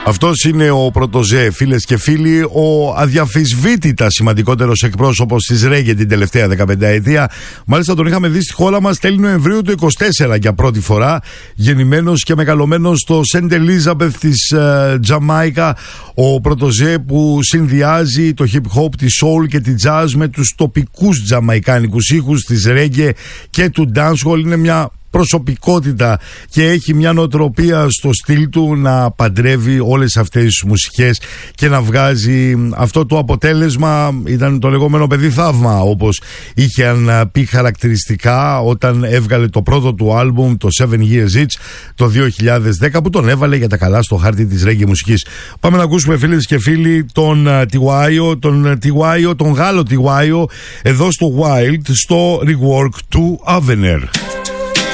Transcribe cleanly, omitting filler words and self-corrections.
Αυτός είναι ο Πρωτοζέ, φίλες και φίλοι, ο αδιαφυσβήτητα σημαντικότερος εκπρόσωπος της ρέγγε την τελευταία 15 ετία. Μάλιστα τον είχαμε δει στη χώρα μας τέλη Νοεμβρίου του 24 για πρώτη φορά. Γεννημένος και μεγαλωμένος στο Σεντ Ελίζαμπεθ της Τζαμάικα, ο Πρωτοζέ που συνδυάζει το hip hop, τη soul και τη jazz με τους τοπικούς τζαμαϊκάνικους ήχους της ρέγγε και του dancehall. Είναι μια προσωπικότητα και έχει μια νοοτροπία στο στυλ του να παντρεύει όλες αυτές τις μουσικές και να βγάζει αυτό το αποτέλεσμα. Ήταν το λεγόμενο παιδί θαύμα, όπως είχε πει χαρακτηριστικά όταν έβγαλε το πρώτο του άλμπουμ, το 7 Years Each, το 2010, που τον έβαλε για τα καλά στο χάρτη της ρέγγε μουσικής. Πάμε να ακούσουμε, φίλες και φίλοι, τον Τιγουάιο, τον Γάλλο Τιγουάιο, εδώ στο Wild, στο rework του Avener.